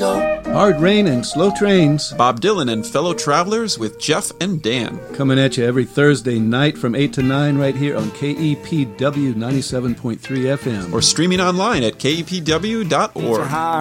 Hard rain and slow trains. Bob Dylan and fellow travelers with Jeff and Dan. Coming at you every Thursday night from 8 to 9 right here on KEPW 97.3 FM. Or streaming online at kepw.org.